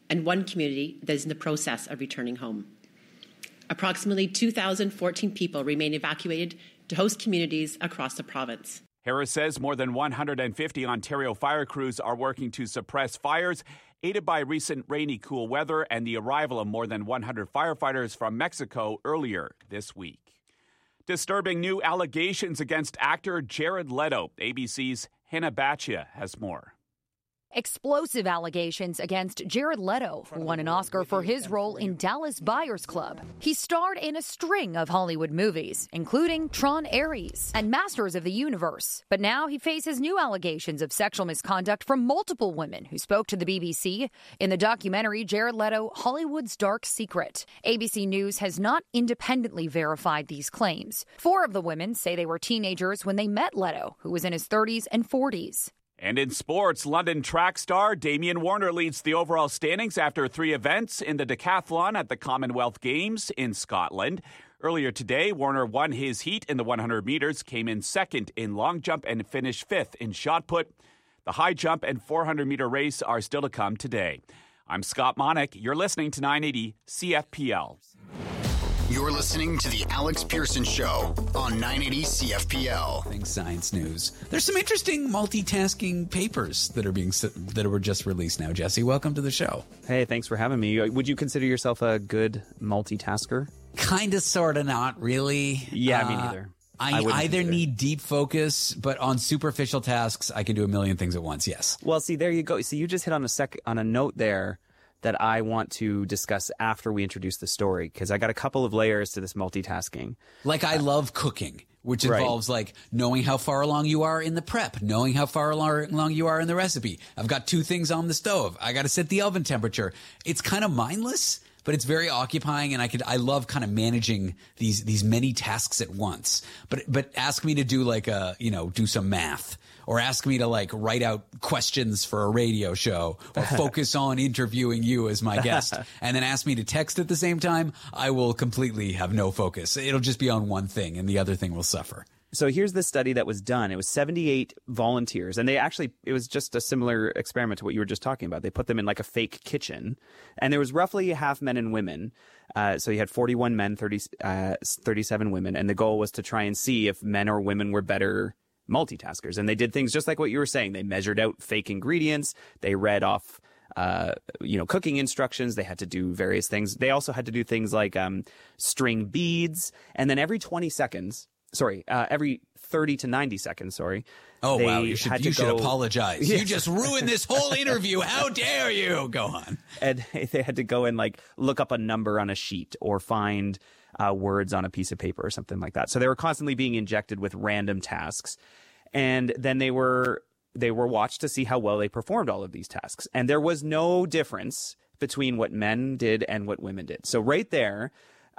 and one community that is in the process of returning home. Approximately 2,014 people remain evacuated to host communities across the province. Harris says more than 150 Ontario fire crews are working to suppress fires, aided by recent rainy, cool weather and the arrival of more than 100 firefighters from Mexico earlier this week. Disturbing new allegations against actor Jared Leto. ABC's Hannah Bachia has more. Explosive allegations against Jared Leto, who won an Oscar for his role in Dallas Buyers Club. He starred in a string of Hollywood movies, including Tron Ares and Masters of the Universe. But now he faces new allegations of sexual misconduct from multiple women who spoke to the BBC in the documentary Jared Leto, Hollywood's Dark Secret. ABC News has not independently verified these claims. 4 of the women say they were teenagers when they met Leto, who was in his 30s and 40s. And in sports, London track star Damian Warner leads the overall standings after 3 events in the decathlon at the Commonwealth Games in Scotland. Earlier today, Warner won his heat in the 100 meters, came in second in long jump, and finished 5th in shot put. The high jump and 400-meter race are still to come today. I'm Scott Monick. You're listening to 980 CFPL. You're listening to The Alex Pearson Show on 980 CFPL. Thanks, Science News. There's some interesting multitasking papers that were just released now. Jesse, welcome to the show. Hey, thanks for having me. Would you consider yourself a good multitasker? Kind of, sort of, not really. Yeah, me neither. I either need deep focus, but on superficial tasks, I can do a million things at once, yes. Well, see, there you go. See, you just hit on a note there that I want to discuss after we introduce the story, because I got a couple of layers to this multitasking. Like, I love cooking, which involves like knowing how far along you are in the prep, knowing how far along you are in the recipe. I've got 2 things on the stove. I got to set the oven temperature. It's kind of mindless, but it's very occupying, and I love kind of managing these many tasks at once. But ask me to do do some math, or ask me to write out questions for a radio show, or focus on interviewing you as my guest, and then ask me to text at the same time, I will completely have no focus. It'll just be on one thing, and the other thing will suffer. So here's the study that was done. It was 78 volunteers, and it was just a similar experiment to what you were just talking about. They put them in like a fake kitchen, and there was roughly half men and women. So you had 41 men, 37 women, and the goal was to try and see if men or women were better multitaskers. And they did things just like what you were saying. They measured out fake ingredients. They read off cooking instructions. They had to do various things. They also had to do things like string beads, and then every 30 to 90 seconds, Oh, wow. You should apologize. Yes. You just ruined this whole interview. How dare you? Go on. And they had to go and look up a number on a sheet or find words on a piece of paper or something like that. So they were constantly being injected with random tasks. And then they were watched to see how well they performed all of these tasks. And there was no difference between what men did and what women did. So right there,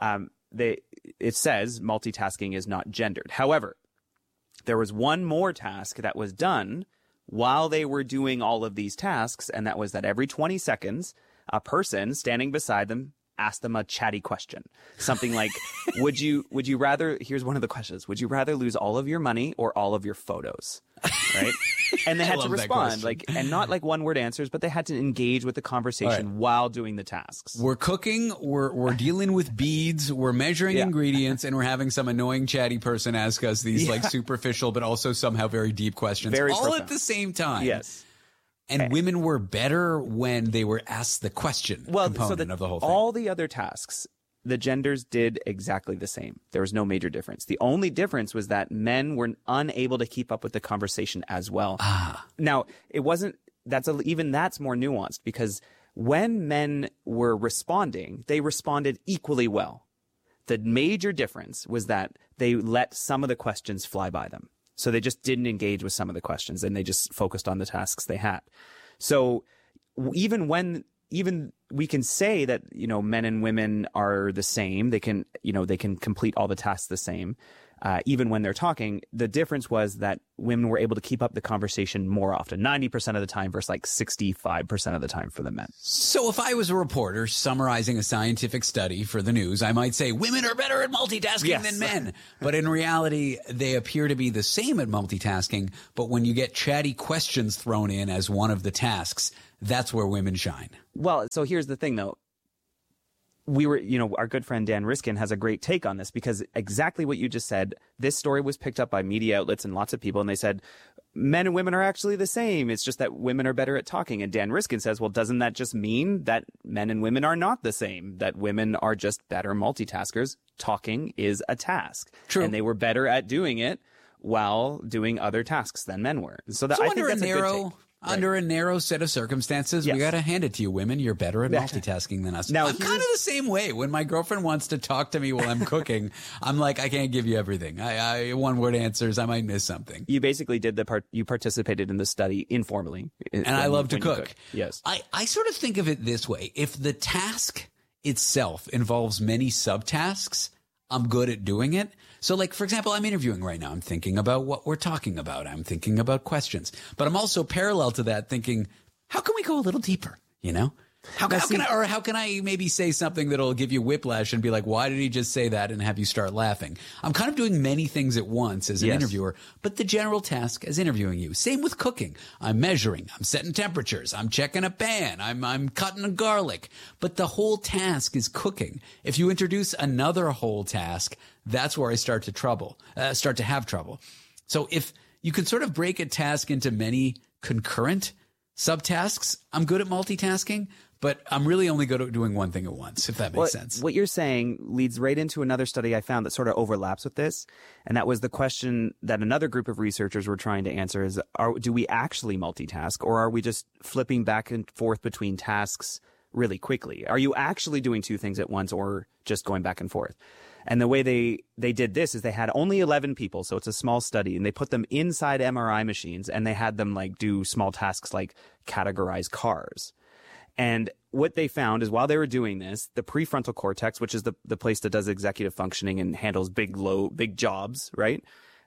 it says multitasking is not gendered. However, there was one more task that was done while they were doing all of these tasks, and that was that every 20 seconds, a person standing beside them asked them a chatty question. Something like, would you rather, here's one of the questions, would you rather lose all of your money or all of your photos? Right? And they had to respond, and not one-word answers, but they had to engage with the conversation while doing the tasks. We're cooking, we're dealing with beads, we're measuring ingredients, and we're having some annoying chatty person ask us these superficial but also somehow very deep questions, all profound. At the same time. Yes. And women were better when they were asked the question component of the whole thing. All the other tasks, the genders did exactly the same. There was no major difference. The only difference was that men were unable to keep up with the conversation as well. Now, it wasn't. That's more nuanced, because when men were responding, they responded equally well. The major difference was that they let some of the questions fly by them. So they just didn't engage with some of the questions, and they just focused on the tasks they had. So even we can say that, men and women are the same. They can complete all the tasks the same. Even when they're talking, the difference was that women were able to keep up the conversation more often, 90% of the time versus 65% of the time for the men. So if I was a reporter summarizing a scientific study for the news, I might say women are better at multitasking than men. But in reality, they appear to be the same at multitasking. But when you get chatty questions thrown in as one of the tasks, that's where women shine. Well, so here's the thing, though. Our good friend Dan Riskin has a great take on this, because exactly what you just said, this story was picked up by media outlets and lots of people, and they said, men and women are actually the same. It's just that women are better at talking. And Dan Riskin says, well, doesn't that just mean that men and women are not the same? That women are just better multitaskers? Talking is a task. True. And they were better at doing it while doing other tasks than men were. So I think that's a good take. Under a narrow set of circumstances, we got to hand it to you, women. You're better at multitasking than us. Now, I'm kind of the same way. When my girlfriend wants to talk to me while I'm cooking, I'm like, I can't give you everything. I one-word answers. I might miss something. You basically did the part. You participated in the study informally. And I love to cook. Yes. I sort of think of it this way. If the task itself involves many subtasks, I'm good at doing it. So, like, for example, I'm interviewing right now. I'm thinking about what we're talking about. I'm thinking about questions. But I'm also parallel to that thinking, how can we go a little deeper, you know? How can I maybe say something that'll give you whiplash and be like, why did he just say that, and have you start laughing? I'm kind of doing many things at once as an interviewer, but the general task is interviewing you. Same with cooking. I'm measuring. I'm setting temperatures. I'm checking a pan. I'm cutting a garlic. But the whole task is cooking. If you introduce another whole task, that's where I start to have trouble. So if you could sort of break a task into many concurrent subtasks, I'm good at multitasking. But I'm really only good at doing one thing at once, if that makes sense. What you're saying leads right into another study I found that sort of overlaps with this. And that was the question that another group of researchers were trying to answer is, do we actually multitask, or are we just flipping back and forth between tasks really quickly? Are you actually doing two things at once, or just going back and forth? And the way they did this is they had only 11 people, so it's a small study, and they put them inside MRI machines, and they had them like do small tasks like categorize cars. And what they found is while they were doing this, the prefrontal cortex, which is the place that does executive functioning and handles big jobs, right?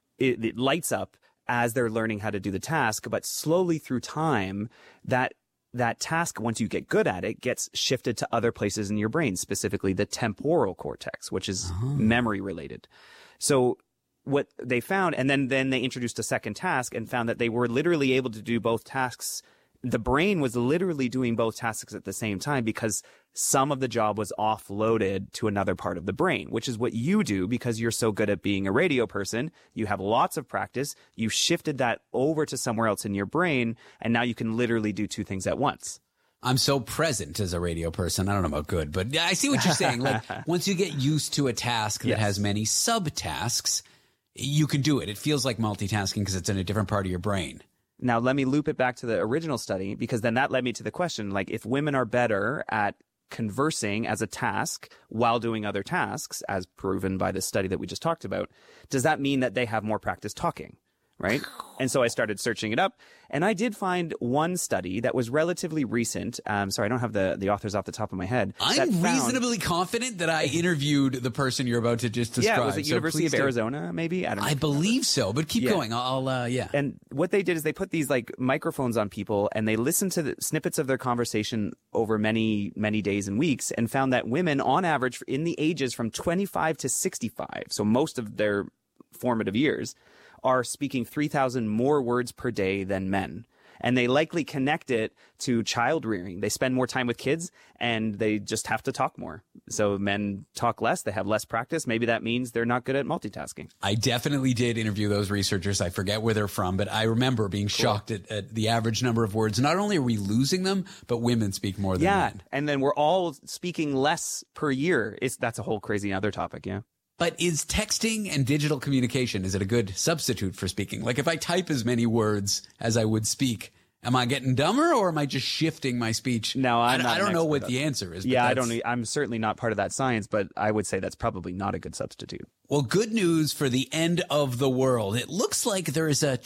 It lights up as they're learning how to do the task, but slowly through time, that task, once you get good at it, gets shifted to other places in your brain, specifically the temporal cortex, which is memory related. So what they found, and then they introduced a second task and found that they were literally able to do both tasks. The brain was literally doing both tasks at the same time because some of the job was offloaded to another part of the brain, which is what you do because you're so good at being a radio person. You have lots of practice. You shifted that over to somewhere else in your brain, and now you can literally do two things at once. I'm so present as a radio person. I don't know about good, but I see what you're saying. Like, once you get used to a task that has many subtasks, you can do it. It feels like multitasking because it's in a different part of your brain. Now, let me loop it back to the original study, because then that led me to the question, like, if women are better at conversing as a task while doing other tasks, as proven by the study that we just talked about, does that mean that they have more practice talking? Right? And so I started searching it up, and I did find one study that was relatively recent. Sorry, I don't have the authors off the top of my head. I'm reasonably confident that I interviewed the person you're about to just describe. Yeah, was it University of Arizona, maybe? I don't know. I believe so, but keep going. Yeah. And what they did is they put these like microphones on people, and they listened to the snippets of their conversation over many, many days and weeks, and found that women, on average, in the ages from 25 to 65, so most of their formative years, are speaking 3,000 more words per day than men. And they likely connect it to child rearing. They spend more time with kids, and they just have to talk more. So men talk less. They have less practice. Maybe that means they're not good at multitasking. I definitely did interview those researchers. I forget where they're from, but I remember being shocked at the average number of words. Not only are we losing them, but women speak more than men. And then we're all speaking less per year. That's a whole crazy other topic, yeah. But is texting and digital communication, is it a good substitute for speaking? Like, if I type as many words as I would speak, am I getting dumber, or am I just shifting my speech? No, I don't know what the answer is. Yeah, I'm certainly not part of that science, but I would say that's probably not a good substitute. Well, good news for the end of the world. It looks like there is a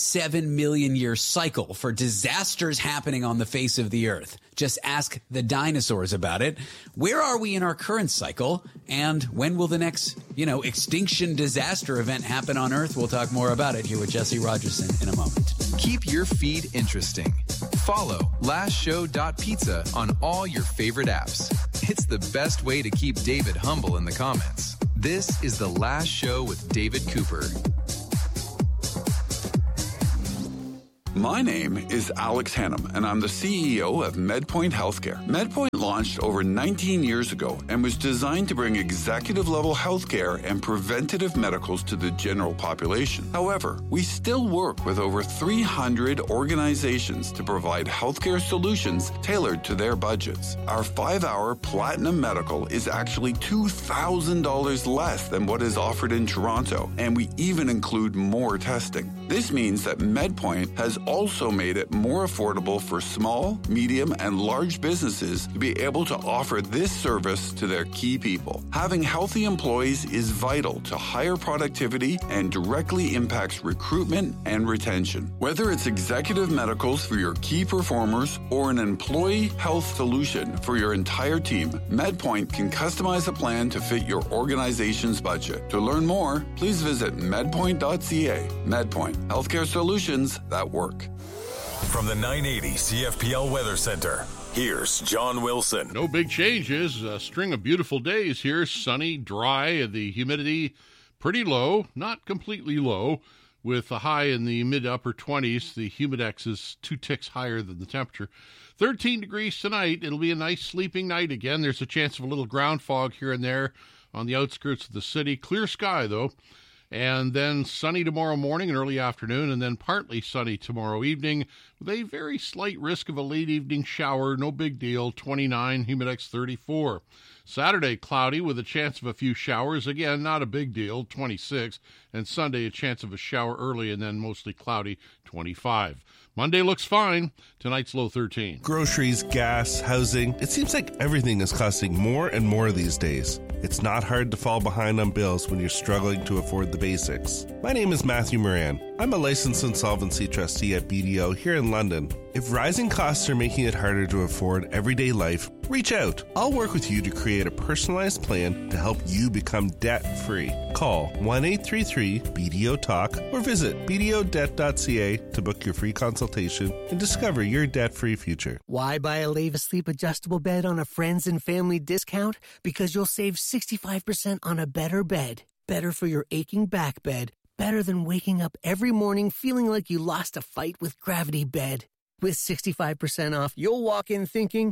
27 million year cycle for disasters happening on the face of the earth. Just ask the dinosaurs about it. Where are we in our current cycle? And when will the next, extinction disaster event happen on Earth? We'll talk more about it here with Jesse Rogerson in a moment. Keep your feed interesting. Follow lastshow.pizza on all your favorite apps. It's the best way to keep David humble in the comments. This is The Last Show with David Cooper. My name is Alex Hannum, and I'm the CEO of MedPoint Healthcare. MedPoint launched over 19 years ago and was designed to bring executive-level healthcare and preventative medicals to the general population. However, we still work with over 300 organizations to provide healthcare solutions tailored to their budgets. Our 5-hour Platinum Medical is actually $2,000 less than what is offered in Toronto, and we even include more testing. This means that MedPoint has also made it more affordable for small, medium, and large businesses to be able to offer this service to their key people. Having healthy employees is vital to higher productivity and directly impacts recruitment and retention. Whether it's executive medicals for your key performers or an employee health solution for your entire team, MedPoint can customize a plan to fit your organization's budget. To learn more, please visit medpoint.ca. MedPoint, healthcare solutions that work. From the 980 CFPL Weather Center, here's John Wilson. No big changes. A string of beautiful days here. Sunny, dry, the humidity pretty low, not completely low, with a high in the mid-upper 20s. The humidex is 2 ticks higher than the temperature. 13 degrees tonight. It'll be a nice sleeping night again. There's a chance of a little ground fog here and there on the outskirts of the city. Clear sky, though. And then sunny tomorrow morning and early afternoon, and then partly sunny tomorrow evening with a very slight risk of a late evening shower. No big deal, 29, humidex 34. Saturday, cloudy with a chance of a few showers. Again, not a big deal, 26. And Sunday, a chance of a shower early and then mostly cloudy, 25. Monday looks fine. Tonight's low 13. Groceries, gas, housing. It seems like everything is costing more and more these days. It's not hard to fall behind on bills when you're struggling to afford the basics. My name is Matthew Moran. I'm a licensed insolvency trustee at BDO here in London. If rising costs are making it harder to afford everyday life, reach out. I'll work with you to create a personalized plan to help you become debt-free. Call 1-833-BDO-TALK or visit bdodebt.ca to book your free consultation and discover your debt-free future. Why buy a Leva Sleep adjustable bed on a friends and family discount? Because you'll save 65% on a better bed. Better for your aching back bed. Better than waking up every morning feeling like you lost a fight with Gravity Bed. With 65% off, you'll walk in thinking,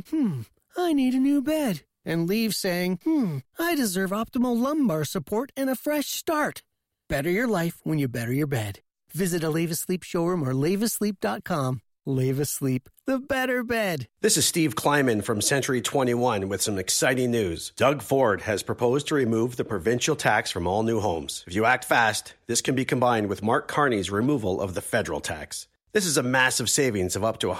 I need a new bed. And leave saying, I deserve optimal lumbar support and a fresh start. Better your life when you better your bed. Visit a Leva Sleep showroom or levasleep.com. Leva Sleep, the better bed. This is Steve Kleiman from Century 21 with some exciting news. Doug Ford has proposed to remove the provincial tax from all new homes. If you act fast, this can be combined with Mark Carney's removal of the federal tax. This is a massive savings of up to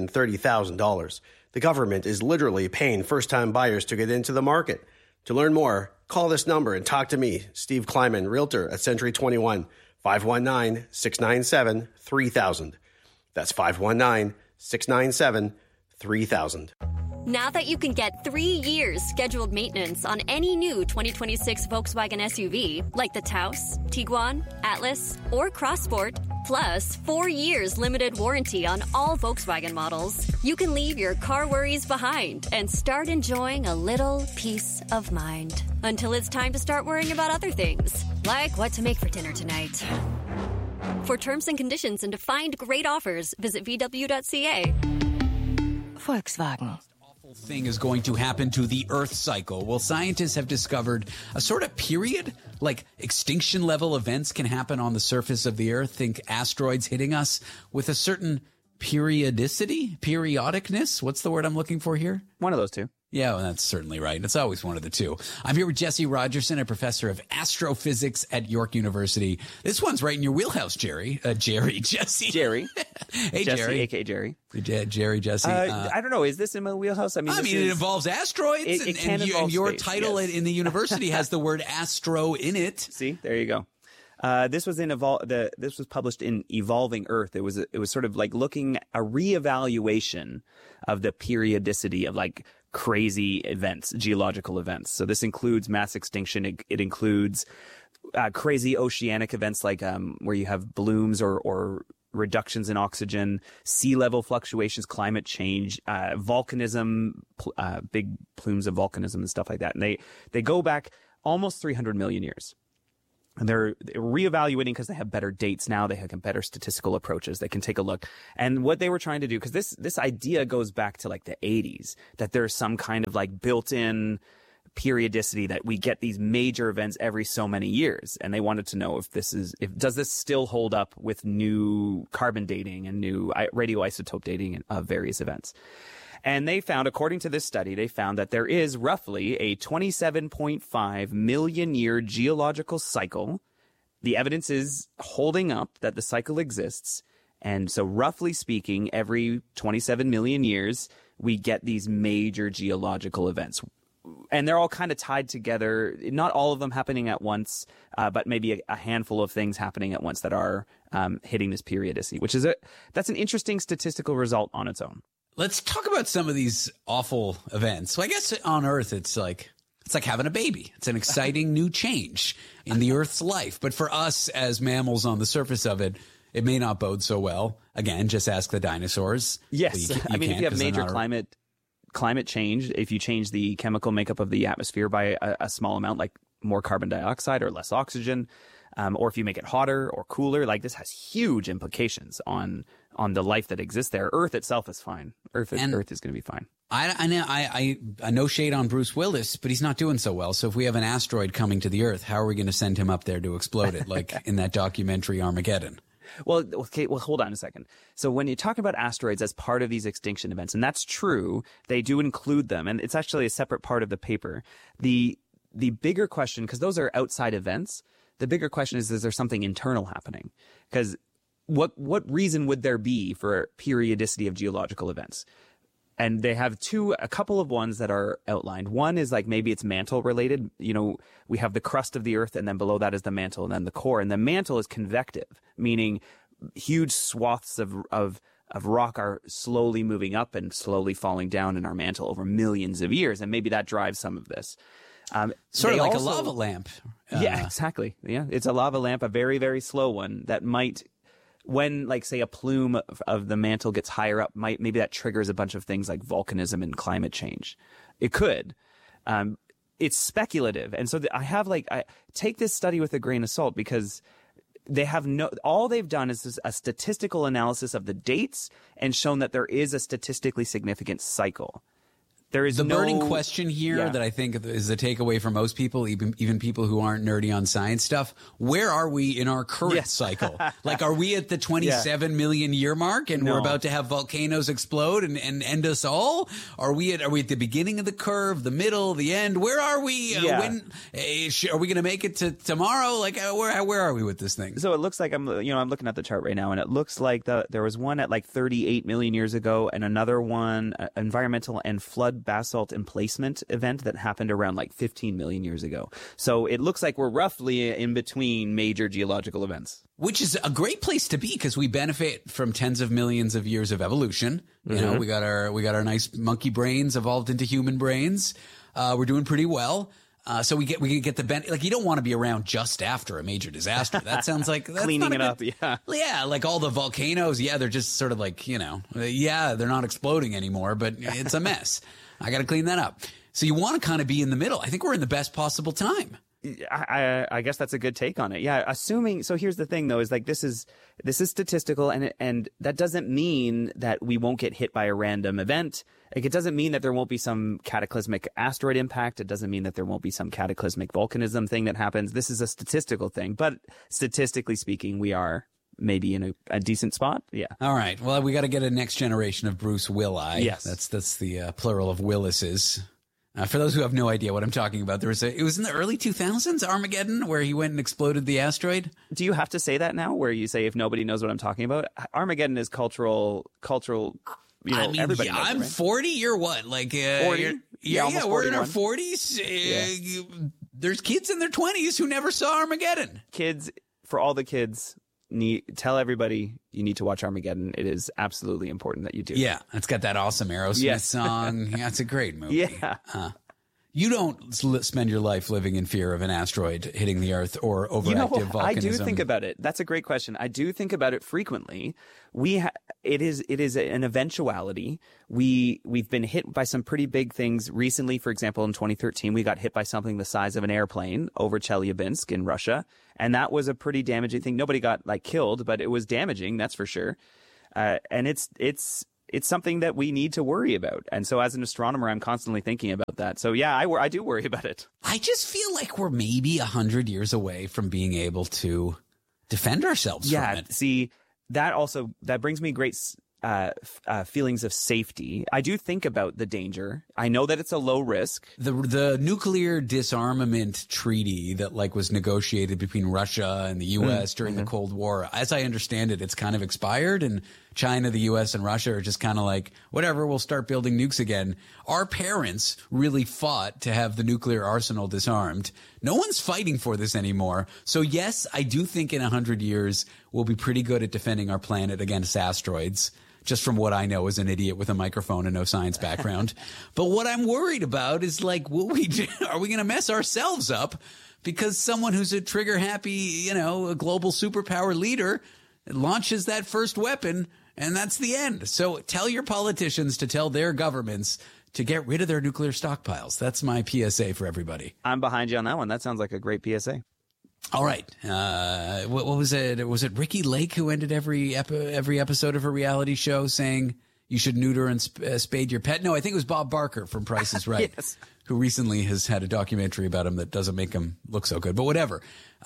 $130,000. The government is literally paying first-time buyers to get into the market. To learn more, call this number and talk to me, Steve Kleiman, Realtor at Century 21, 519-697-3000. That's 519-697-3000. Now that you can get 3 years scheduled maintenance on any new 2026 Volkswagen SUV, like the Taos, Tiguan, Atlas, or Crossport, plus 4 years limited warranty on all Volkswagen models, you can leave your car worries behind and start enjoying a little peace of mind. Until it's time to start worrying about other things, like what to make for dinner tonight. For terms and conditions and to find great offers, visit VW.ca. Volkswagen. Thing is going to happen to the Earth cycle. Well, scientists have discovered a sort of period, like extinction level events can happen on the surface of the Earth. Think asteroids hitting us with a certain periodicness. What's the word I'm looking for here? One of those two. Yeah, well, that's certainly right. It's always one of the two. I'm here with Jesse Rogerson, a professor of astrophysics at York University. This one's right in your wheelhouse, Jesse. Hey, Jesse, Jerry. A.K.A. Jerry. Jerry, Jesse. I don't know. Is this in my wheelhouse? I mean, it involves asteroids, and your title in the university has the word astro in it. See, there you go. This was this was published in Evolving Earth. It was sort of like looking a reevaluation of the periodicity of like crazy events, geological events. So this includes mass extinction. It includes crazy oceanic events like where you have blooms or reductions in oxygen, sea level fluctuations, climate change, volcanism, big plumes of volcanism and stuff like that. And they go back almost 300 million years. And they're reevaluating because they have better dates now. They have better statistical approaches. They can take a look. And what they were trying to do, because this idea goes back to like the 80s, that there's some kind of like built-in periodicity that we get these major events every so many years. And they wanted to know does this still hold up with new carbon dating and new radioisotope dating of various events. And they found, according to this study, that there is roughly a 27.5 million year geological cycle. The evidence is holding up that the cycle exists. And so roughly speaking, every 27 million years, we get these major geological events. And they're all kind of tied together, not all of them happening at once, but maybe a handful of things happening at once that are hitting this periodicity, that's an interesting statistical result on its own. Let's talk about some of these awful events. So I guess on Earth, it's like having a baby. It's an exciting new change in the Earth's life. But for us as mammals on the surface of it, it may not bode so well. Again, just ask the dinosaurs. Yes. I mean, if you have major climate change, if you change the chemical makeup of the atmosphere by a small amount, like more carbon dioxide or less oxygen, or if you make it hotter or cooler, like this has huge implications on the life that exists there. Earth itself is fine. Earth is going to be fine. I no shade on Bruce Willis, but he's not doing so well. So if we have an asteroid coming to the Earth, how are we going to send him up there to explode it, like in that documentary Armageddon? Well, hold on a second. So when you talk about asteroids as part of these extinction events, and that's true, they do include them, and it's actually a separate part of the paper. The bigger question, because those are outside events, the bigger question is there something internal happening? Because what reason would there be for periodicity of geological events? And they have a couple of ones that are outlined. One is like maybe it's mantle related. You know, we have the crust of the Earth, and then below that is the mantle, and then the core. And the mantle is convective, meaning huge swaths of rock are slowly moving up and slowly falling down in our mantle over millions of years. And maybe that drives some of this. Sort of like a lava lamp. Yeah, exactly. Yeah, it's a lava lamp, a very, very slow one that might, when, like, say, a plume of the mantle gets higher up, maybe that triggers a bunch of things like volcanism and climate change. It could. It's speculative. And so I take this study with a grain of salt, because all they've done is a statistical analysis of the dates and shown that there is a statistically significant cycle. There is the burning question here that I think is the takeaway for most people, even people who aren't nerdy on science stuff. Where are we in our current cycle? Like, are we at the 27 million year mark and we're about to have volcanoes explode and end us all? Are we at the beginning of the curve, the middle, the end? Where are we? When are we going to make it to tomorrow? Like, where are we with this thing? So it looks like I'm looking at the chart right now, and it looks like there was one at like 38 million years ago, and another one, environmental and flood basalt emplacement event that happened around like 15 million years ago. So it looks like we're roughly in between major geological events. Which is a great place to be, because we benefit from tens of millions of years of evolution. You know, we got our nice monkey brains evolved into human brains. We're doing pretty well. So we get the benefit. Like, you don't want to be around just after a major disaster. That sounds like that's cleaning it up. Yeah, like all the volcanoes. Yeah, they're just sort of like, they're not exploding anymore, but it's a mess. I got to clean that up. So you want to kind of be in the middle. I think we're in the best possible time. I guess that's a good take on it. Yeah, assuming. So here's the thing, though, is like this is statistical, and that doesn't mean that we won't get hit by a random event. Like, it doesn't mean that there won't be some cataclysmic asteroid impact. It doesn't mean that there won't be some cataclysmic volcanism thing that happens. This is a statistical thing, but statistically speaking, we are maybe in a decent spot. Yeah. All right. Well, we got to get a next generation of Bruce Willi. Yes. That's the plural of Willises. For those who have no idea what I'm talking about, it was in the early 2000s, Armageddon, where he went and exploded the asteroid. Do you have to say that now, where you say if nobody knows what I'm talking about? Armageddon is cultural. I mean, everybody knows I'm it, right? 40. You're what? Like 40? We're in our 40s. There's kids in their 20s who never saw Armageddon. Kids, for all the kids, tell everybody you need to watch Armageddon. It is absolutely important that you do. Yeah, it's got that awesome Aerosmith song. Yeah, it's a great movie. Yeah. You don't spend your life living in fear of an asteroid hitting the Earth or overactive volcanism. I do think about it. That's a great question. I do think about it frequently. It is an eventuality. We've been hit by some pretty big things recently. For example, in 2013, we got hit by something the size of an airplane over Chelyabinsk in Russia, and that was a pretty damaging thing. Nobody got killed, but it was damaging, that's for sure. And it's something that we need to worry about. And so as an astronomer, I'm constantly thinking about that. So yeah, I do worry about it. I just feel like we're maybe 100 years away from being able to defend ourselves from it. See, that brings me great feelings of safety. I do think about the danger. I know that it's a low risk. The nuclear disarmament treaty that was negotiated between Russia and the U.S. during the Cold War, as I understand it, it's kind of expired, and China, the U.S., and Russia are just kind of whatever, we'll start building nukes again. Our parents really fought to have the nuclear arsenal disarmed. No one's fighting for this anymore. So yes, I do think in 100 years we'll be pretty good at defending our planet against asteroids, just from what I know as an idiot with a microphone and no science background. But what I'm worried about is are we going to mess ourselves up because someone who's a trigger happy, a global superpower leader launches that first weapon, and that's the end. So tell your politicians to tell their governments to get rid of their nuclear stockpiles. That's my PSA for everybody. I'm behind you on that one. That sounds like a great PSA. All right. What was it? Was it Ricky Lake who ended every episode of a reality show saying you should neuter and spade your pet? No, I think it was Bob Barker from Price is Right, yes, who recently has had a documentary about him that doesn't make him look so good. But whatever.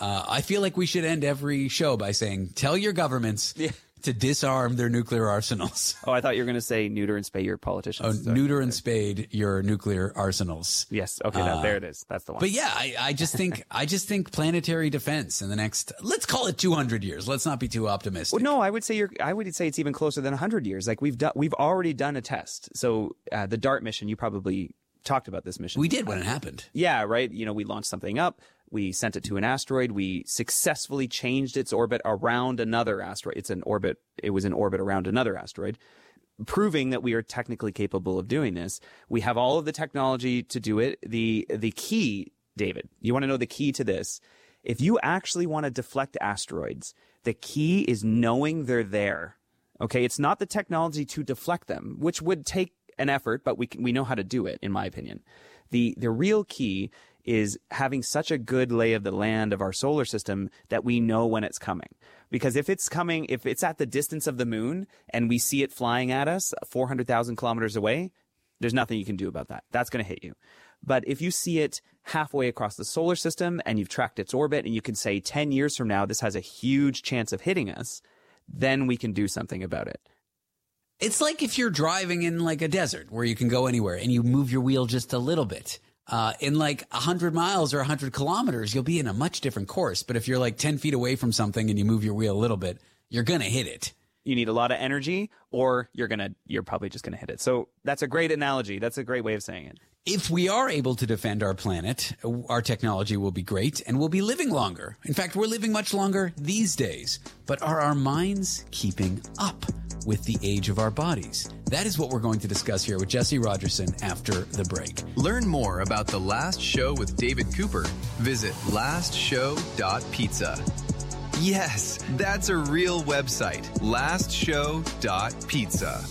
I feel like we should end every show by saying, tell your governments to disarm their nuclear arsenals. Oh, I thought you were going to say neuter and spade your politicians. Oh, neuter and spade your nuclear arsenals. Yes. Okay. There it is. That's the one. But yeah, I just think planetary defense in the next, let's call it 200 years. Let's not be too optimistic. Well, no, I would say it's even closer than 100 years. We've already done a test. So the DART mission, you probably talked about this mission. We did when it happened. Yeah. Right. We launched something up. We sent it to an asteroid. We successfully changed its orbit around another asteroid. It was in orbit around another asteroid, proving that we are technically capable of doing this. We have all of the technology to do it. The key, David, you want to know the key to this? If you actually want to deflect asteroids, the key is knowing they're there. Okay, it's not the technology to deflect them, which would take an effort, but we know how to do it, in my opinion. The real key is having such a good lay of the land of our solar system that we know when it's coming. Because if it's at the distance of the moon and we see it flying at us 400,000 kilometers away, there's nothing you can do about that. That's going to hit you. But if you see it halfway across the solar system and you've tracked its orbit and you can say 10 years from now, this has a huge chance of hitting us, then we can do something about it. It's like if you're driving in a desert where you can go anywhere and you move your wheel just a little bit. In 100 miles or 100 kilometers, you'll be in a much different course. But if you're 10 feet away from something and you move your wheel a little bit, you're going to hit it. You need a lot of energy or you're probably just going to hit it. So that's a great analogy. That's a great way of saying it. If we are able to defend our planet, our technology will be great and we'll be living longer. In fact, we're living much longer these days. But are our minds keeping up with the age of our bodies? That is what we're going to discuss here with Jesse Rogerson after the break. Learn more about The Last Show with David Cooper. Visit lastshow.pizza. Yes, that's a real website. lastshow.pizza.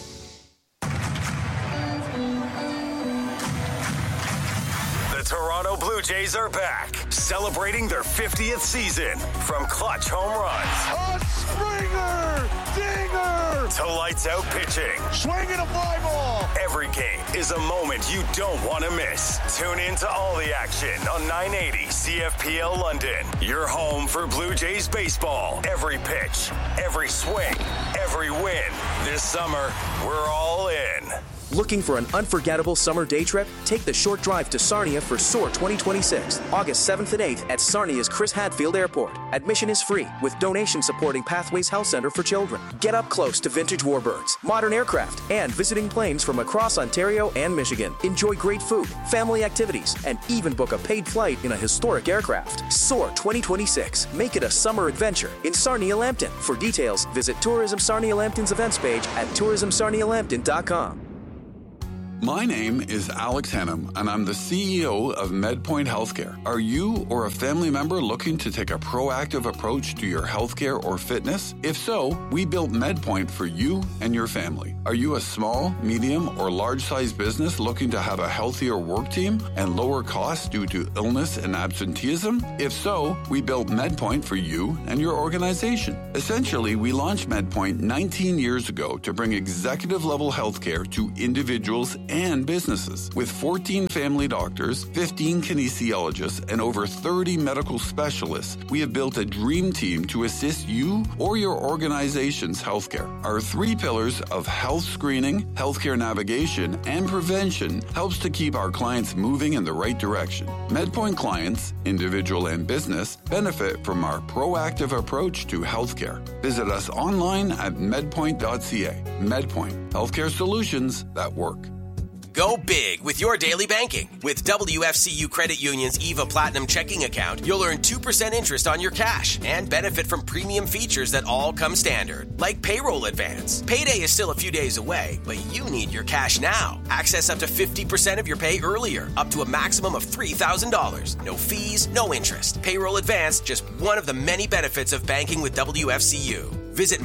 The Toronto Blue Jays are back, celebrating their 50th season. From clutch home runs, a Springer, dinger, to lights out pitching, swinging a fly ball. Every game is a moment you don't want to miss. Tune in to all the action on 980 CFPL London. Your home for Blue Jays baseball. Every pitch, every swing, every win. This summer, we're all in. Looking for an unforgettable summer day trip? Take the short drive to Sarnia for SOAR 2026, August 7th and 8th at Sarnia's Chris Hadfield Airport. Admission is free, with donations supporting Pathways Health Center for Children. Get up close to vintage warbirds, modern aircraft, and visiting planes from across Ontario and Michigan. Enjoy great food, family activities, and even book a paid flight in a historic aircraft. SOAR 2026. Make it a summer adventure in Sarnia Lambton. For details, visit Tourism Sarnia Lambton's events page at tourismsarnialambton.com. My name is Alex Hannum, and I'm the CEO of MedPoint Healthcare. Are you or a family member looking to take a proactive approach to your healthcare or fitness? If so, we built MedPoint for you and your family. Are you a small, medium, or large-sized business looking to have a healthier work team and lower costs due to illness and absenteeism? If so, we built MedPoint for you and your organization. Essentially, we launched MedPoint 19 years ago to bring executive-level healthcare to individuals and businesses. With 14 family doctors, 15 kinesiologists, and over 30 medical specialists, we have built a dream team to assist you or your organization's healthcare. Our 3 pillars of health screening, healthcare navigation, and prevention helps to keep our clients moving in the right direction. MedPoint clients, individual and business, benefit from our proactive approach to healthcare. Visit us online at medpoint.ca. MedPoint, healthcare solutions that work. Go big with your daily banking. With WFCU Credit Union's EVA Platinum checking account, you'll earn 2% interest on your cash and benefit from premium features that all come standard, like payroll advance. Payday is still a few days away, but you need your cash now. Access up to 50% of your pay earlier, up to a maximum of $3,000. No fees, no interest. Payroll advance, just one of the many benefits of banking with WFCU. Visit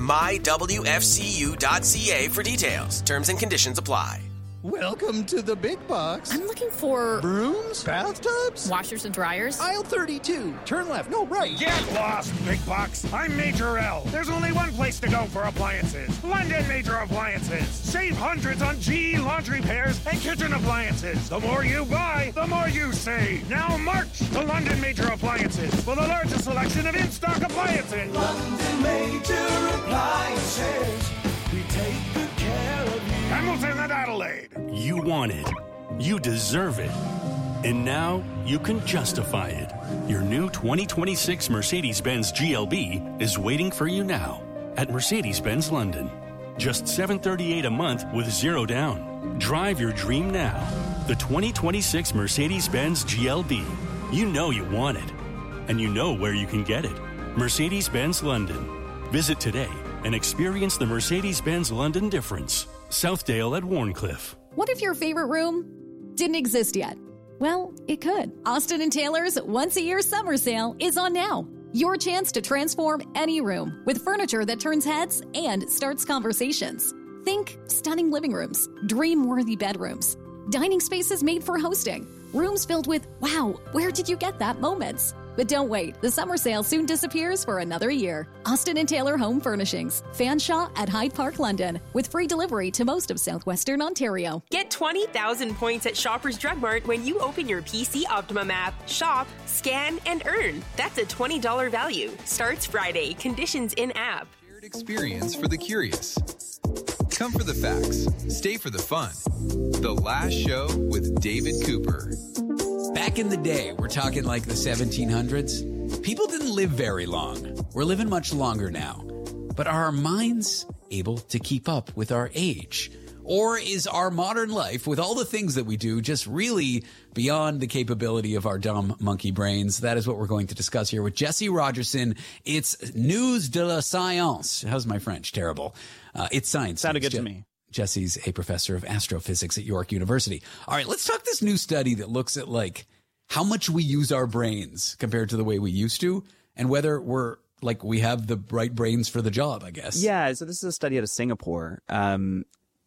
mywfcu.ca for details. Terms and conditions apply. Welcome to the big box. I'm looking for... brooms? Bathtubs? Washers and dryers? Aisle 32. Turn left. No, right. Get lost, big box. I'm Major L. There's only one place to go for appliances. London Major Appliances. Save hundreds on GE laundry pairs and kitchen appliances. The more you buy, the more you save. Now march to London Major Appliances for the largest selection of in-stock appliances. London Major Appliances. We take good care of you. Hamilton and Adelaide. You want it. You deserve it. And now you can justify it. Your new 2026 Mercedes-Benz GLB is waiting for you now at Mercedes-Benz London. Just $738 a month with 0 down. Drive your dream now. The 2026 Mercedes-Benz GLB. You know you want it. And you know where you can get it. Mercedes-Benz London. Visit today and experience the Mercedes-Benz London difference. Southdale at Warncliffe. What if your favorite room didn't exist yet? Well, it could. Austin & Taylor's once-a-year summer sale is on now. Your chance to transform any room with furniture that turns heads and starts conversations. Think stunning living rooms, dream-worthy bedrooms, dining spaces made for hosting, rooms filled with, wow, where did you get that moments? But don't wait, the summer sale soon disappears for another year. Austin & Taylor Home Furnishings, Fanshawe at Hyde Park, London, with free delivery to most of southwestern Ontario. Get 20,000 points at Shoppers Drug Mart when you open your PC Optimum app. Shop, scan, and earn. That's a $20 value. Starts Friday. Conditions in app. Shared experience for the curious. Come for the facts. Stay for the fun. The Last Show with David Cooper. Back in the day, we're talking like the 1700s, people didn't live very long. We're living much longer now. But are our minds able to keep up with our age? Or is our modern life, with all the things that we do, just really beyond the capability of our dumb monkey brains? That is what we're going to discuss here with Jesse Rogerson. It's News de la Science. How's my French? Terrible. It's science. Sounded good to me. Jesse's a professor of astrophysics at York University. All right, let's talk this new study that looks at like how much we use our brains compared to the way we used to, and whether we're like we have the right brains for the job, I guess. Yeah, so this is a study out of Singapore. And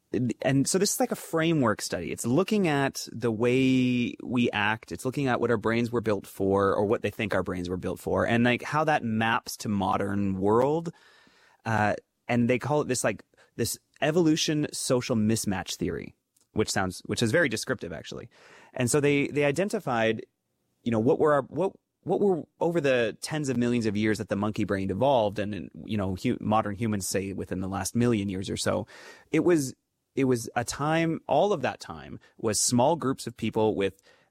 so this is like a framework study. It's looking at the way we act. It's looking at what our brains were built for, or what they think our brains were built for, and like how that maps to modern world. And they call it this evolution social mismatch theory, which is very descriptive actually. And so they identified, what were over the tens of millions of years that the monkey brain evolved, and modern humans say within the last million years or so, it was a time. All of that time was small groups of people with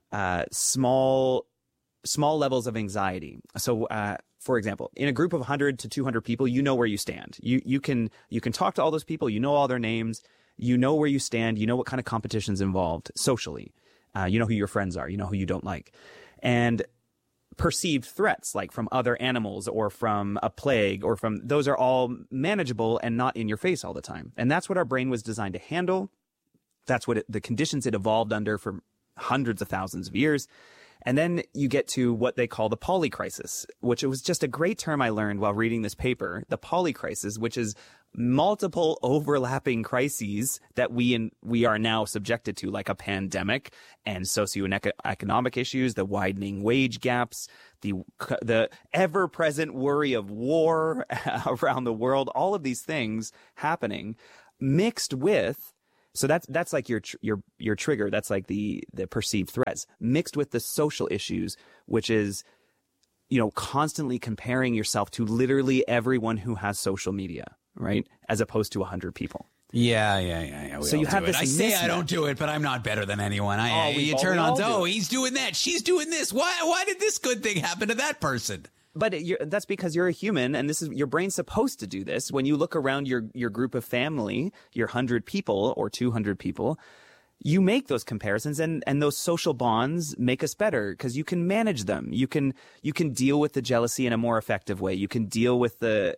small levels of anxiety. So, for example, in a group of 100 to 200 people, you know where you stand. You can talk to all those people. You know all their names. You know where you stand. You know what kind of competition's involved socially. You know who your friends are. You know who you don't like. And perceived threats, like from other animals or from a plague or from those, are all manageable and not in your face all the time. And that's what our brain was designed to handle. that's what the conditions it evolved under for hundreds of thousands of years. And then you get to what they call the polycrisis, which was just a great term I learned while reading this paper. The polycrisis, which is multiple overlapping crises that we are now subjected to, like a pandemic and socioeconomic issues, the widening wage gaps, the ever-present worry of war around the world, all of these things happening, mixed with. So that's like your trigger. That's like the perceived threats, mixed with the social issues, which is, constantly comparing yourself to literally everyone who has social media, right? As opposed to 100 people. Yeah. So you have this. I say I don't do it, but I'm not better than anyone. You turn on, he's doing that, she's doing this. Why did this good thing happen to that person? But that's because you're a human, and your brain's supposed to do this. When you look around your group of family, your 100 people or 200 people, you make those comparisons, and those social bonds make us better because you can manage them. You can deal with the jealousy in a more effective way. You can deal with so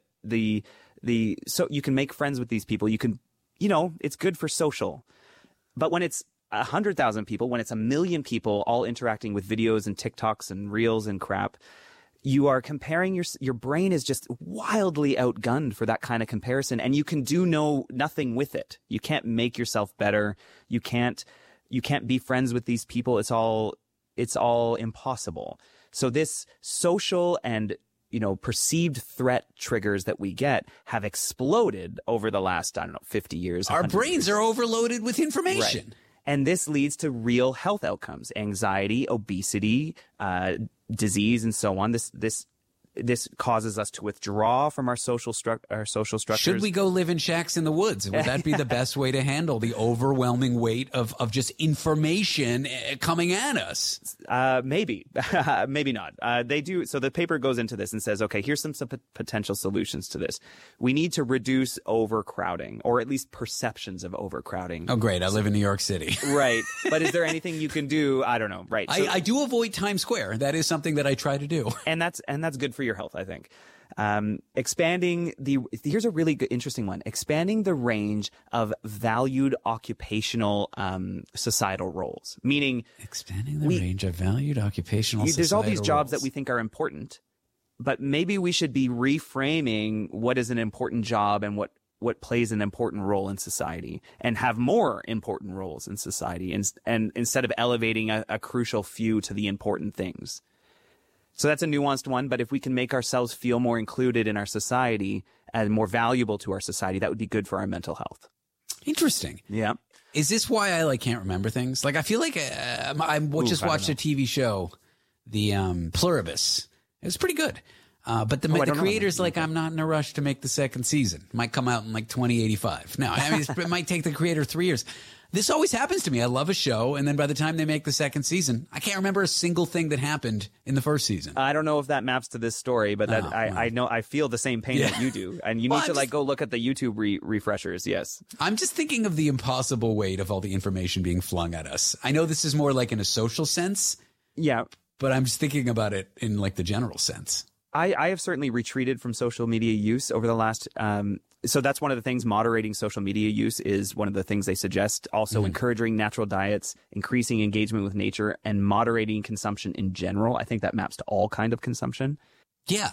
you can make friends with these people. You can, it's good for social. But when it's 100,000 people, when it's 1 million people all interacting with videos and TikToks and Reels and crap, you are comparing your brain is just wildly outgunned for that kind of comparison, and you can do nothing with it. You can't make yourself better. You can't be friends with these people. It's all impossible. So this social and perceived threat triggers that we get have exploded over the last 50 years. Our brains are overloaded with information. Right. And this leads to real health outcomes: anxiety, obesity, disease, and so on. This causes us to withdraw from our social structures. Should we go live in shacks in the woods? Would that be the best way to handle the overwhelming weight of just information coming at us? Maybe, maybe not. They do. So the paper goes into this and says, okay, here's some potential solutions to this. We need to reduce overcrowding, or at least perceptions of overcrowding. Oh, great. I live in New York City. Right. But is there anything you can do? I don't know. Right. So, I do avoid Times Square. That is something that I try to do. And that's good for your health, I think. Here's a really good, interesting one. Expanding the range of valued occupational societal roles, meaning expanding the range of valued occupational societal there's all these jobs roles that we think are important, but maybe we should be reframing what is an important job and what plays an important role in society, and have more important roles in society, and instead of elevating a crucial few to the important things. So that's a nuanced one, but if we can make ourselves feel more included in our society and more valuable to our society, that would be good for our mental health. Interesting. Yeah. Is this why I can't remember things? I feel like I just watched a TV show, the Pluribus. It was pretty good. But the creator's I'm not in a rush to make the second season. It might come out in 2085. No, it might take the creator 3 years. This always happens to me. I love a show, and then by the time they make the second season, I can't remember a single thing that happened in the first season. I don't know if that maps to this story, but I know I feel the same pain that you do, and you need to go look at the YouTube refreshers. Yes, I'm just thinking of the impossible weight of all the information being flung at us. I know this is more in a social sense. Yeah, but I'm just thinking about it in the general sense. I have certainly retreated from social media use over the last. So that's one of the things. Moderating social media use is one of the things they suggest. Also, encouraging natural diets, increasing engagement with nature, and moderating consumption in general. I think that maps to all kind of consumption. Yeah.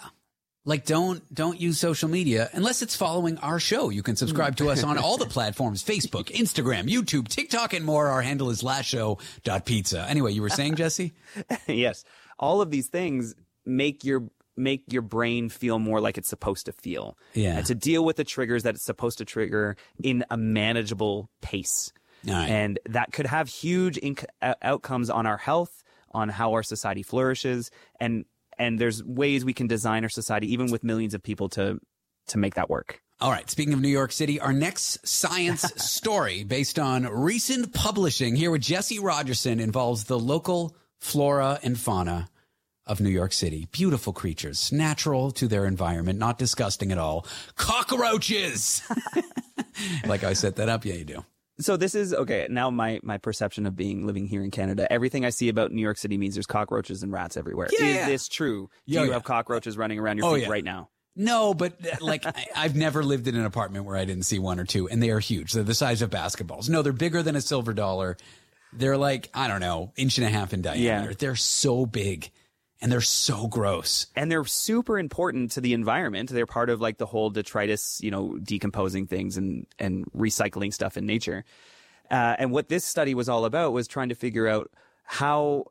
Don't use social media unless it's following our show. You can subscribe to us on all the platforms: Facebook, Instagram, YouTube, TikTok, and more. Our handle is lastshow.pizza. Anyway, you were saying, Jesse? Yes. All of these things make your brain feel more like it's supposed to feel. Yeah. And to deal with the triggers that it's supposed to trigger in a manageable pace. Right. And that could have huge outcomes on our health, on how our society flourishes. And there's ways we can design our society, even with millions of people, to make that work. All right. Speaking of New York City, our next science story based on recent publishing here with Jesse Rogerson involves the local flora and fauna of New York City. Beautiful creatures, natural to their environment, not disgusting at all. Cockroaches! Like I set that up? Yeah, you do. So this is, okay, now my perception of living here in Canada, everything I see about New York City means there's cockroaches and rats everywhere. Yeah. Is this true? Do you have cockroaches running around your feet right now? No, but like I've never lived in an apartment where I didn't see one or two, and they are huge. They're the size of basketballs. No, they're bigger than a silver dollar. They're like, I don't know, 1.5 inches in diameter. Yeah. They're so big. And they're so gross. And they're super important to the environment. They're part of like the whole detritus, decomposing things and recycling stuff in nature. And what this study was all about was trying to figure out how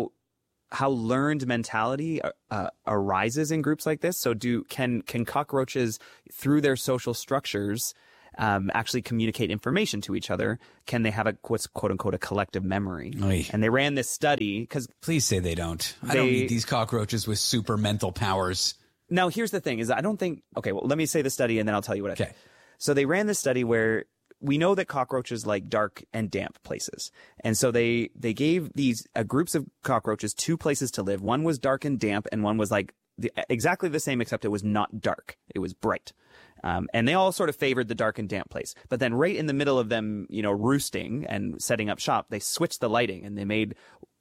learned mentality arises in groups like this. So can cockroaches, through their social structures, actually communicate information to each other? Can they have what's quote unquote a collective memory? Oy. And they ran this study because please say they don't. I don't need these cockroaches with super mental powers. Now, here's the thing: is I don't think. Okay, well, let me say the study and then I'll tell you what I think. So they ran this study where we know that cockroaches like dark and damp places, and so they gave these groups of cockroaches 2 places to live. One was dark and damp, and one was like exactly the same, except it was not dark; it was bright. And they all sort of favored the dark and damp place. But then right in the middle of them, roosting and setting up shop, they switched the lighting and they made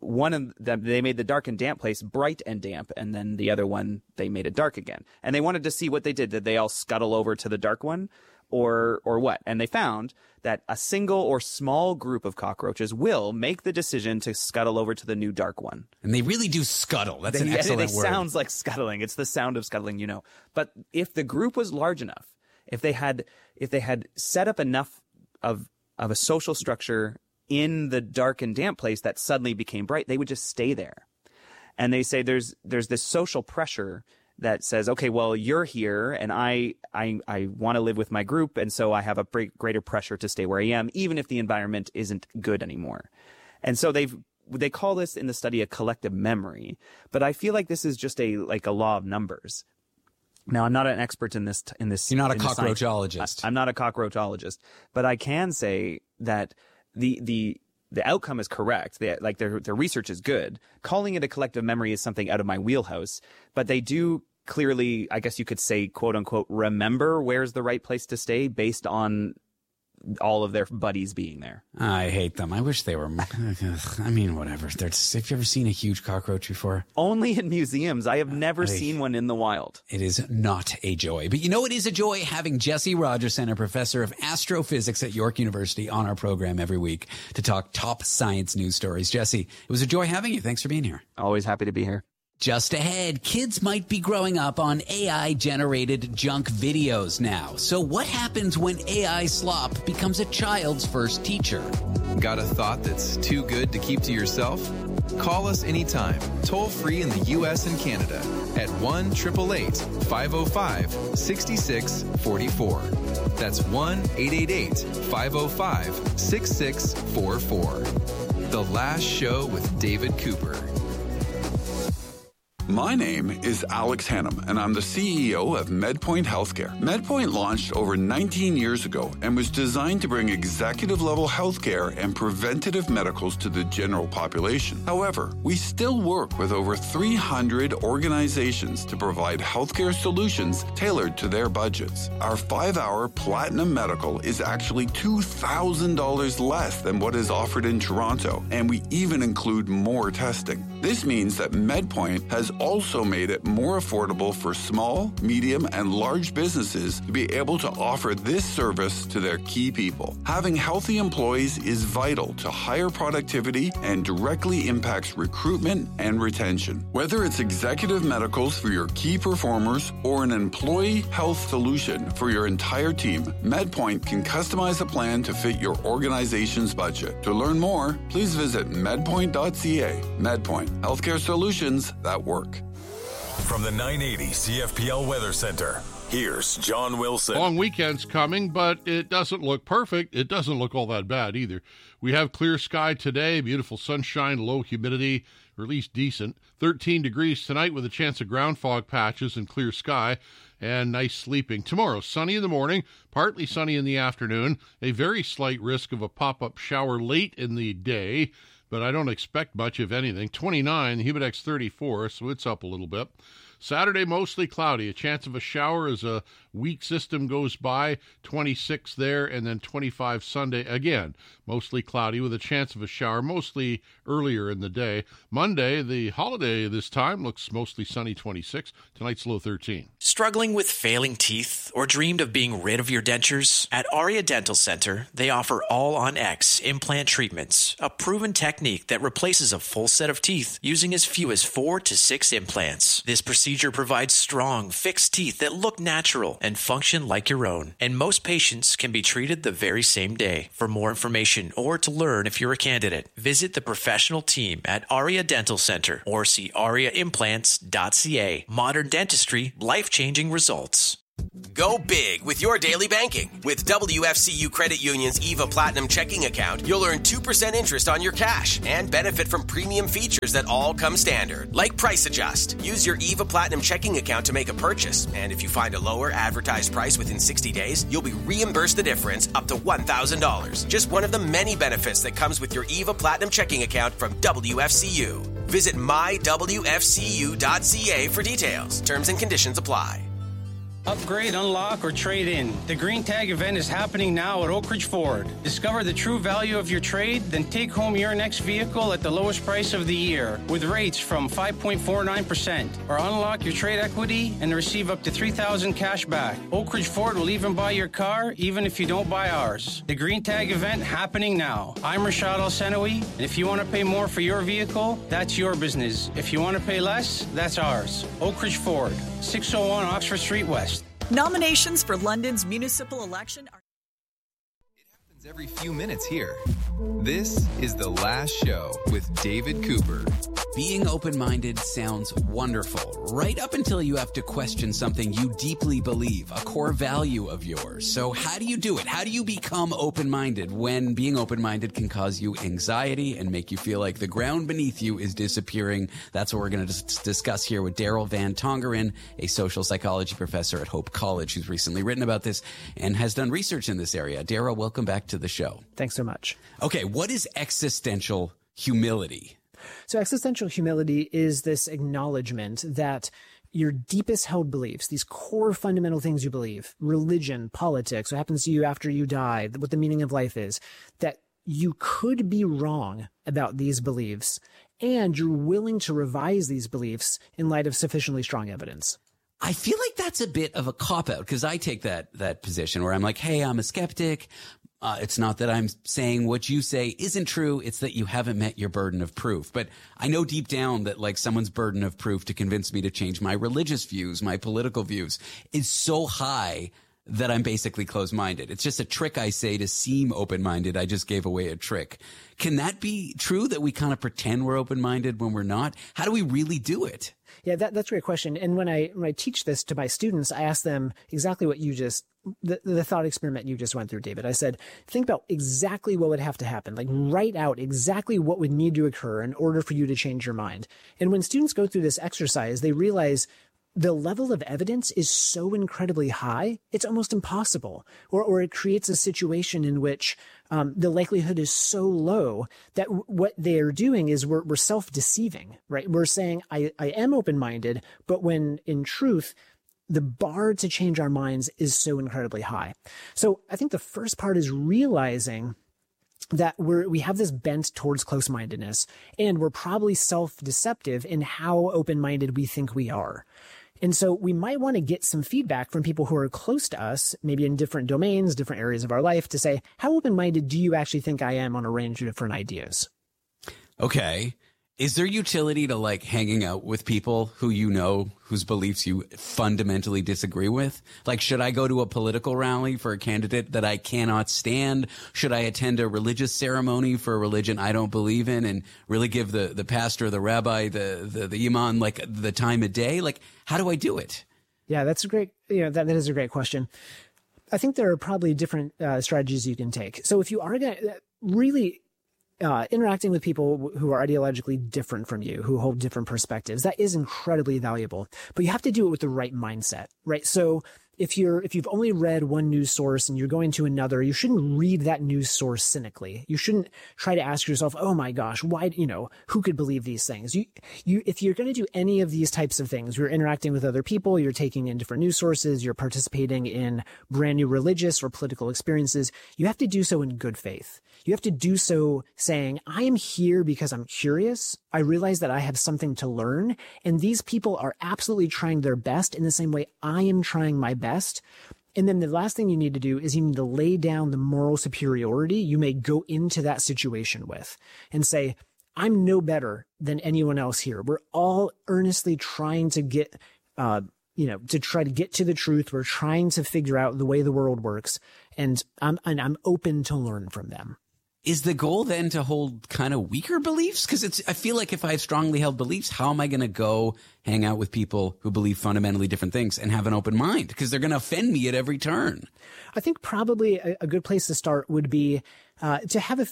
the dark and damp place bright and damp. And then the other one, they made it dark again. And they wanted to see what they did. Did they all scuttle over to the dark one or what? And they found that a single or small group of cockroaches will make the decision to scuttle over to the new dark one. And they really do scuttle. That's an excellent word. It sounds like scuttling. It's the sound of scuttling, But if the group was large enough, if they had set up enough of a social structure in the dark and damp place that suddenly became bright, they would just stay there. And they say there's this social pressure that says, okay, well, you're here and I want to live with my group, and so I have a greater pressure to stay where I am, even if the environment isn't good anymore. And so they call this in the study a collective memory, but I feel like this is just a law of numbers. Now, I'm not an expert in this. You're not a cockroachologist. I'm not a cockroachologist, but I can say that the outcome is correct. Their research is good. Calling it a collective memory is something out of my wheelhouse, but they do clearly, I guess you could say, quote unquote, remember where's the right place to stay based on all of their buddies being there. I hate them. I wish they were. I mean, whatever. Have you ever seen a huge cockroach before? Only in museums. I have never seen one in the wild. It is not a joy. But it is a joy having Jesse Rogerson, a professor of astrophysics at York University, on our program every week to talk top science news stories. Jesse, it was a joy having you. Thanks for being here. Always happy to be here. Just ahead, kids might be growing up on AI-generated junk videos now. So what happens when AI slop becomes a child's first teacher? Got a thought that's too good to keep to yourself? Call us anytime, toll-free in the U.S. and Canada at 1-888-505-6644. That's 1-888-505-6644. The Last Show with David Cooper. My name is Alex Hannum, and I'm the CEO of MedPoint Healthcare. MedPoint launched over 19 years ago and was designed to bring executive-level healthcare and preventative medicals to the general population. However, we still work with over 300 organizations to provide healthcare solutions tailored to their budgets. Our 5-hour Platinum Medical is actually $2,000 less than what is offered in Toronto, and we even include more testing. This means that MedPoint has also made it more affordable for small, medium, and large businesses to be able to offer this service to their key people. Having healthy employees is vital to higher productivity and directly impacts recruitment and retention. Whether it's executive medicals for your key performers or an employee health solution for your entire team, MedPoint can customize a plan to fit your organization's budget. To learn more, please visit medpoint.ca. MedPoint, healthcare solutions that work. From the 980 CFPL Weather Center, here's John Wilson. Long weekend's coming, but it doesn't look perfect. It doesn't look all that bad either. We have clear sky today, beautiful sunshine, low humidity, or at least decent. 13 degrees tonight with a chance of ground fog patches and clear sky, and nice sleeping. Tomorrow, sunny in the morning, partly sunny in the afternoon, a very slight risk of a pop-up shower late in the day, but I don't expect much, if anything. 29, Humidex 34, so it's up a little bit. Saturday, mostly cloudy. A chance of a shower as a weak system goes by. 26 there, and then 25 Sunday again. Mostly cloudy with a chance of a shower, mostly earlier in the day. Monday, the holiday this time, looks mostly sunny, 26. Tonight's low 13. Struggling with failing teeth or dreamed of being rid of your dentures? At Aria Dental Center, they offer All-on-X implant treatments, a proven technique that replaces a full set of teeth using as few as 4 to 6 implants. This procedure provides strong, fixed teeth that look natural and function like your own. And most patients can be treated the very same day. For more information or to learn if you're a candidate, visit the professional team at Aria Dental Center or see ariaimplants.ca. Modern dentistry, life-changing results. Go big with your daily banking. With WFCU Credit Union's EVA Platinum checking account, you'll earn 2% interest on your cash and benefit from premium features that all come standard, like Price Adjust. Use your EVA Platinum checking account to make a purchase, and if you find a lower advertised price within 60 days, you'll be reimbursed the difference up to $1,000. Just one of the many benefits that comes with your EVA Platinum checking account from WFCU. Visit mywfcu.ca for details. Terms and conditions apply. Upgrade, unlock, or trade in. The Green Tag event is happening now at Oak Ridge Ford. Discover the true value of your trade, then take home your next vehicle at the lowest price of the year with rates from 5.49%. Or unlock your trade equity and receive up to $3,000 cash back. Oak Ridge Ford will even buy your car, even if you don't buy ours. The Green Tag event happening now. I'm Rashad Al-Senawi, and if you want to pay more for your vehicle, that's your business. If you want to pay less, that's ours. Oak Ridge Ford, 601 Oxford Street West. Nominations for London's municipal election are... It happens every few minutes here. This is The Last Show with David Cooper. Being open-minded sounds wonderful, right up until you have to question something you deeply believe, a core value of yours. So how do you do it? How do you become open-minded when being open-minded can cause you anxiety and make you feel like the ground beneath you is disappearing? That's what we're going to discuss here with Daryl Van Tongeren, a social psychology professor at Hope College, who's recently written about this and has done research in this area. Daryl, welcome back to the show. Thanks so much. Okay, what is existential humility? So existential humility is this acknowledgement that your deepest held beliefs, these core fundamental things you believe, religion, politics, what happens to you after you die, what the meaning of life is, that you could be wrong about these beliefs, and you're willing to revise these beliefs in light of sufficiently strong evidence. I feel like that's a bit of a cop-out because I take that position where I'm like, hey, I'm a skeptic. It's not that I'm saying what you say isn't true. It's that you haven't met your burden of proof. But I know deep down that like someone's burden of proof to convince me to change my religious views, my political views is so high that I'm basically closed-minded. It's just a trick I say to seem open-minded. I just gave away a trick. Can that be true that we kind of pretend we're open-minded when we're not? How do we really do it? Yeah, that's a great question. And when I teach this to my students, I ask them exactly what you just, the thought experiment you just went through, David. I said, think about exactly what would have to happen. Like write out exactly what would need to occur in order for you to change your mind. And when students go through this exercise, they realize the level of evidence is so incredibly high, it's almost impossible. Or it creates a situation in which the likelihood is so low that what they're doing is we're self-deceiving, right? We're saying, I am open-minded, but when in truth, the bar to change our minds is so incredibly high. So I think the first part is realizing that we have this bent towards close-mindedness, and we're probably self-deceptive in how open-minded we think we are. And so we might want to get some feedback from people who are close to us, maybe in different domains, different areas of our life, to say, how open-minded do you actually think I am on a range of different ideas? Okay. Is there utility to like hanging out with people who you know, whose beliefs you fundamentally disagree with? Like, should I go to a political rally for a candidate that I cannot stand? Should I attend a religious ceremony for a religion I don't believe in and really give the pastor, the rabbi, the imam, like the time of day? Like, how do I do it? Yeah, that's a great, that is a great question. I think there are probably different strategies you can take. So if you are going to really interacting with people who are ideologically different from you, who hold different perspectives, that is incredibly valuable. But you have to do it with the right mindset, right? So if you've only read one news source and you're going to another, you shouldn't read that news source cynically. You shouldn't try to ask yourself, oh my gosh, why, who could believe these things? If you're going to do any of these types of things, you're interacting with other people, you're taking in different news sources, you're participating in brand new religious or political experiences, you have to do so in good faith. You have to do so saying, I am here because I'm curious. I realize that I have something to learn, and these people are absolutely trying their best in the same way I am trying my best. And then the last thing you need to do is you need to lay down the moral superiority you may go into that situation with and say, I'm no better than anyone else here. We're all earnestly trying to get, to try to get to the truth. We're trying to figure out the way the world works, and I'm open to learn from them. Is the goal then to hold kind of weaker beliefs? Because I feel like if I have strongly held beliefs, how am I going to go hang out with people who believe fundamentally different things and have an open mind? Because they're going to offend me at every turn. I think probably a good place to start would be to have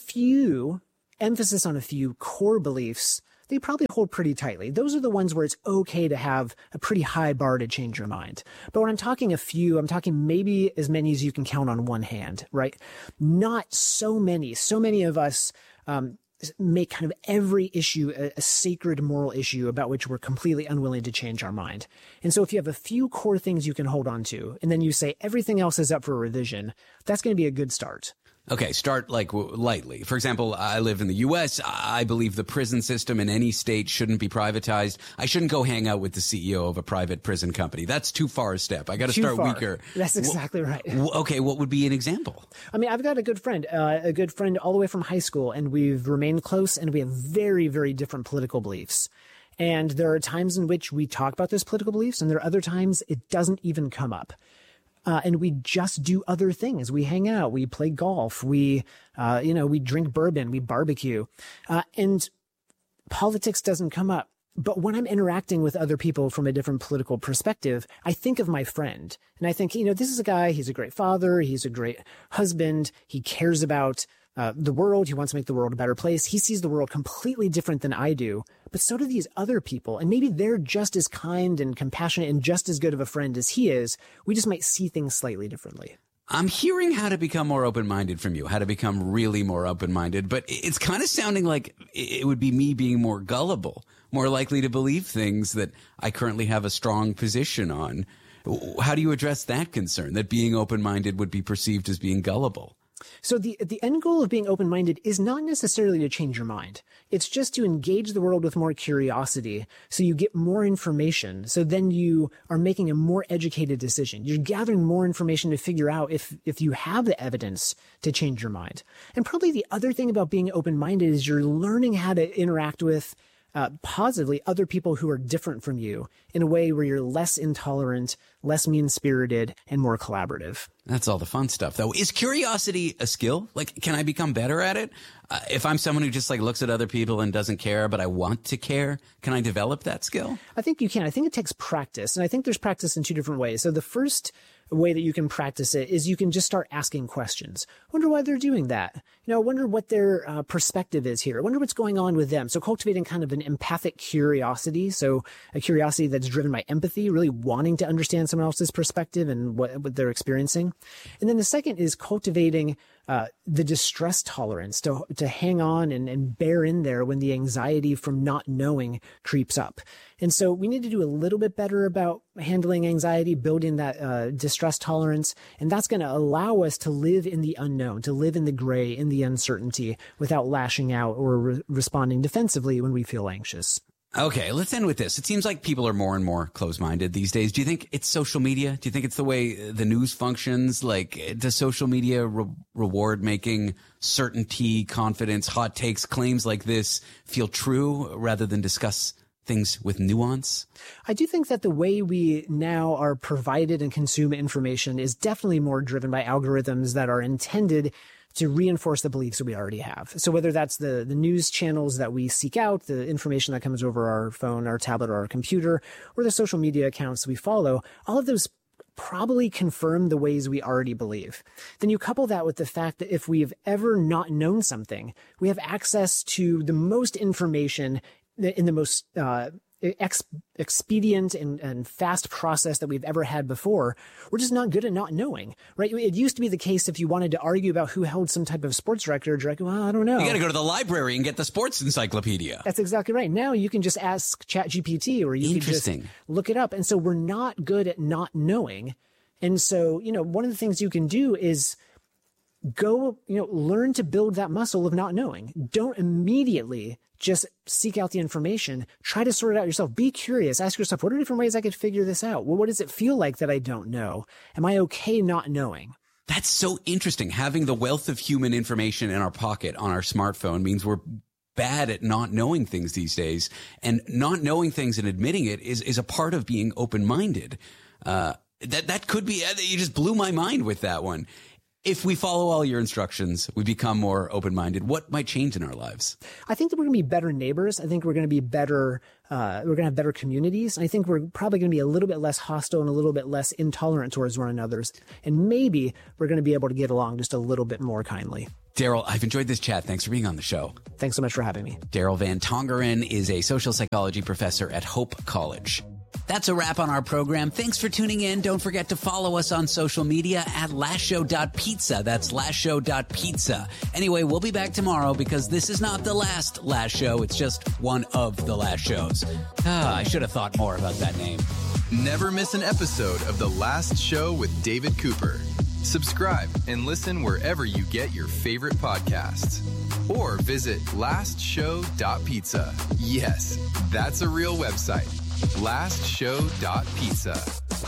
emphasis on a few core beliefs they probably hold pretty tightly. Those are the ones where it's okay to have a pretty high bar to change your mind. But when I'm talking a few, I'm talking maybe as many as you can count on one hand, right? Not so many. So many of us make kind of every issue a sacred moral issue about which we're completely unwilling to change our mind. And so if you have a few core things you can hold on to, and then you say everything else is up for revision, that's going to be a good start. Okay, start lightly. For example, I live in the U.S. I believe the prison system in any state shouldn't be privatized. I shouldn't go hang out with the CEO of a private prison company. That's too far a step. I got to start weaker. That's exactly right. Okay, what would be an example? I mean, I've got a good friend all the way from high school, and we've remained close, and we have very, very different political beliefs. And there are times in which we talk about those political beliefs, and there are other times it doesn't even come up. And we just do other things. We hang out, we play golf, we drink bourbon, we barbecue, and politics doesn't come up. But when I'm interacting with other people from a different political perspective, I think of my friend and I think, this is a guy, he's a great father, he's a great husband, he cares about the world. He wants to make the world a better place. He sees the world completely different than I do, but so do these other people. And maybe they're just as kind and compassionate and just as good of a friend as he is. We just might see things slightly differently. I'm hearing how to become more open-minded from you, how to become really more open-minded, but it's kind of sounding like it would be me being more gullible, more likely to believe things that I currently have a strong position on. How do you address that concern, that being open-minded would be perceived as being gullible? So the end goal of being open-minded is not necessarily to change your mind. It's just to engage the world with more curiosity so you get more information. So then you are making a more educated decision. You're gathering more information to figure out if you have the evidence to change your mind. And probably the other thing about being open-minded is you're learning how to interact with positively other people who are different from you in a way where you're less intolerant, less mean-spirited, and more collaborative. That's all the fun stuff, though. Is curiosity a skill? Like, can I become better at it? If I'm someone who just looks at other people and doesn't care, but I want to care, can I develop that skill? I think you can. I think it takes practice, and I think there's practice in two different ways. So the first way that you can practice it is you can just start asking questions. Wonder why they're doing that. Wonder what their perspective is here. Wonder what's going on with them. So cultivating kind of an empathic curiosity. So a curiosity that's driven by empathy, really wanting to understand someone else's perspective and what they're experiencing. And then the second is cultivating the distress tolerance to hang on and bear in there when the anxiety from not knowing creeps up. And so we need to do a little bit better about handling anxiety, building that distress tolerance. And that's going to allow us to live in the unknown, to live in the gray, in the uncertainty without lashing out or responding defensively when we feel anxious. Okay, let's end with this. It seems like people are more and more close-minded these days. Do you think it's social media? Do you think it's the way the news functions? Like, does social media reward making certainty, confidence, hot takes, claims like this feel true rather than discuss things with nuance? I do think that the way we now are provided and consume information is definitely more driven by algorithms that are intended to reinforce the beliefs that we already have. So whether that's the news channels that we seek out, the information that comes over our phone, our tablet, or our computer, or the social media accounts we follow, all of those probably confirm the ways we already believe. Then you couple that with the fact that if we've ever not known something, we have access to the most information in the most expedient and fast process that we've ever had before. We're just not good at not knowing, right? It used to be the case if you wanted to argue about who held some type of sports record, you're like, well, I don't know. You got to go to the library and get the sports encyclopedia. That's exactly right. Now you can just ask ChatGPT, or you can just look it up. And so we're not good at not knowing. And so, one of the things you can do is go, learn to build that muscle of not knowing. Don't immediately just seek out the information. Try to sort it out yourself. Be curious. Ask yourself, what are different ways I could figure this out? Well, what does it feel like that I don't know? Am I okay not knowing? That's so interesting. Having the wealth of human information in our pocket on our smartphone means we're bad at not knowing things these days. And not knowing things and admitting it is a part of being open-minded. That could be, you just blew my mind with that one. If we follow all your instructions, we become more open-minded. What might change in our lives? I think that we're going to be better neighbors. I think we're going to be better. We're going to have better communities. I think we're probably going to be a little bit less hostile and a little bit less intolerant towards one another. And maybe we're going to be able to get along just a little bit more kindly. Daryl, I've enjoyed this chat. Thanks for being on the show. Thanks so much for having me. Daryl Van Tongeren is a social psychology professor at Hope College. That's a wrap on our program. Thanks for tuning in. Don't forget to follow us on social media at lastshow.pizza. That's lastshow.pizza. Anyway, we'll be back tomorrow because this is not the last show. It's just one of the last shows. I should have thought more about that name. Never miss an episode of The Last Show with David Cooper. Subscribe and listen wherever you get your favorite podcasts. Or visit lastshow.pizza. Yes, that's a real website. lastshow.pizza.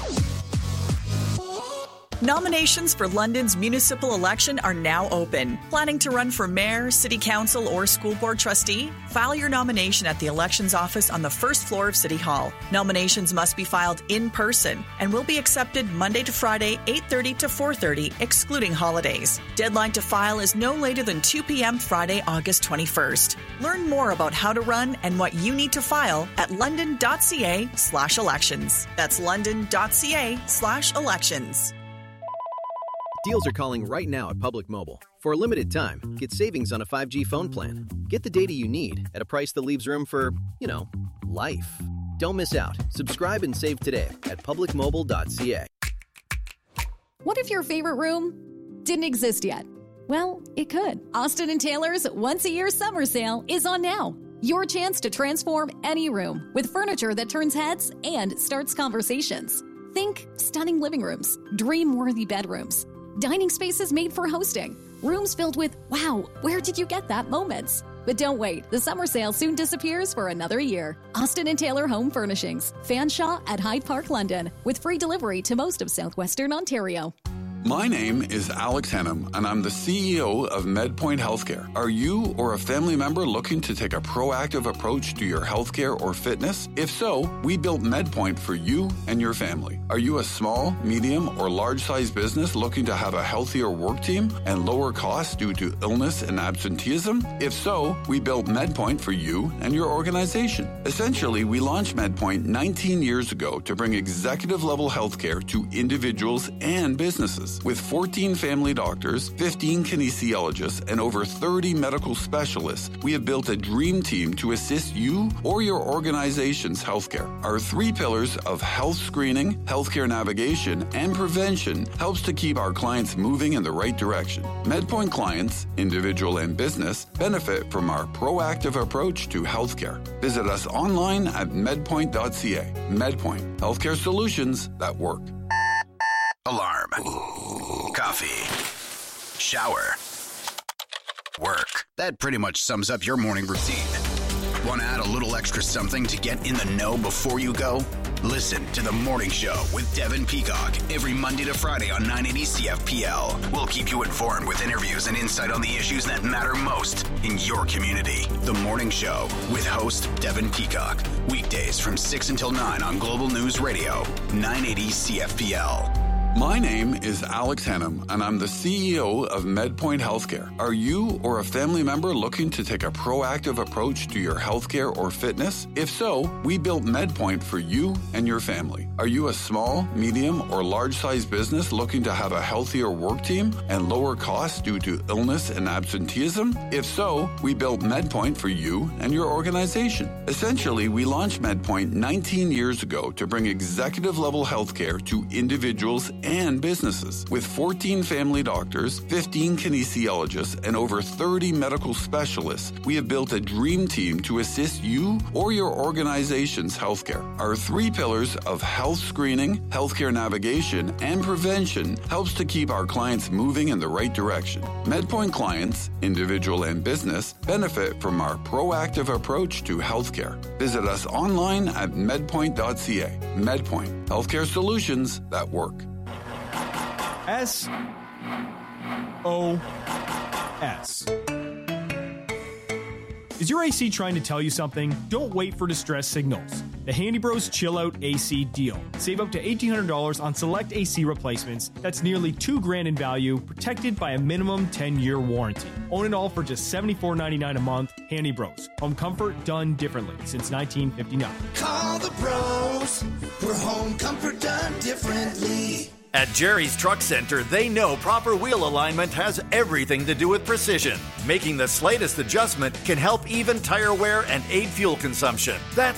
Nominations for London's municipal election are now open. Planning to run for mayor, city council, or school board trustee? File your nomination at the elections office on the first floor of City Hall. Nominations must be filed in person and will be accepted Monday to Friday, 8:30 to 4:30, excluding holidays. Deadline to file is no later than 2 p.m. Friday, August 21st. Learn more about how to run and what you need to file at london.ca/elections. That's london.ca/elections. Deals are calling right now at Public Mobile. For a limited time, get savings on a 5G phone plan. Get the data you need at a price that leaves room for, life. Don't miss out. Subscribe and save today at publicmobile.ca. What if your favorite room didn't exist yet? Well, it could. Austin & Taylor's once-a-year summer sale is on now. Your chance to transform any room with furniture that turns heads and starts conversations. Think stunning living rooms, dream-worthy bedrooms, dining spaces made for hosting, rooms filled with, wow, where did you get that moments? But don't wait, the summer sale soon disappears for another year. Austin & Taylor Home Furnishings, Fanshawe at Hyde Park, London, with free delivery to most of southwestern Ontario. My name is Alex Hennam, and I'm the CEO of MedPoint Healthcare. Are you or a family member looking to take a proactive approach to your healthcare or fitness? If so, we built MedPoint for you and your family. Are you a small, medium, or large-sized business looking to have a healthier work team and lower costs due to illness and absenteeism? If so, we built MedPoint for you and your organization. Essentially, we launched MedPoint 19 years ago to bring executive-level healthcare to individuals and businesses. With 14 family doctors, 15 kinesiologists, and over 30 medical specialists, we have built a dream team to assist you or your organization's healthcare. Our 3 pillars of health screening, healthcare navigation, and prevention helps to keep our clients moving in the right direction. MedPoint clients, individual and business, benefit from our proactive approach to healthcare. Visit us online at medpoint.ca. MedPoint, healthcare solutions that work. Alarm. Coffee. Shower. Work. That pretty much sums up your morning routine. Want to add a little extra something to get in the know before you go? Listen to The Morning Show with Devin Peacock every Monday to Friday on 980 CFPL. We'll keep you informed with interviews and insight on the issues that matter most in your community. The Morning Show with host Devin Peacock. Weekdays from 6 until 9 on Global News Radio, 980 CFPL. My name is Alex Hannum, and I'm the CEO of MedPoint Healthcare. Are you or a family member looking to take a proactive approach to your healthcare or fitness? If so, we built MedPoint for you and your family. Are you a small, medium, or large-sized business looking to have a healthier work team and lower costs due to illness and absenteeism? If so, we built MedPoint for you and your organization. Essentially, we launched MedPoint 19 years ago to bring executive-level healthcare to individuals and businesses. With 14 family doctors, 15 kinesiologists, and over 30 medical specialists, we have built a dream team to assist you or your organization's healthcare. Our 3 pillars of health screening, healthcare navigation, and prevention helps to keep our clients moving in the right direction. MedPoint clients, individual and business, benefit from our proactive approach to healthcare. Visit us online at medpoint.ca. MedPoint, healthcare solutions that work. SOS. Is your AC trying to tell you something? Don't wait for distress signals. The Handy Bros Chill Out AC deal. Save up to $1,800 on select AC replacements. That's nearly $2,000 in value, protected by a minimum 10-year warranty. Own it all for just $74.99 a month. Handy Bros. Home comfort done differently since 1959. Call the pros for home comfort done differently. At Jerry's Truck Center, they know proper wheel alignment has everything to do with precision. Making the slightest adjustment can help even tire wear and aid fuel consumption. That's